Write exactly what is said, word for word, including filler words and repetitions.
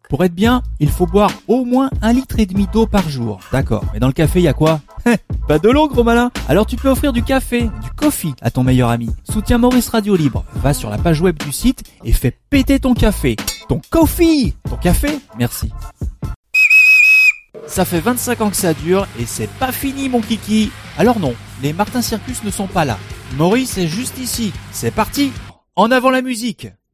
Pour être bien, il faut boire au moins un litre et demi d'eau par jour. D'accord, mais dans le café, il y a quoi? Pas de l'eau, gros malin. Alors tu peux offrir du café, du coffee à ton meilleur ami. Soutiens Maurice Radio Libre. Va sur la page web du site et fais péter ton café. Ton coffee! Ton café? Merci. Ça fait vingt-cinq ans que ça dure et c'est pas fini, mon kiki. Alors non, les Martin Circus ne sont pas là. Maurice est juste ici. C'est parti. En avant la musique.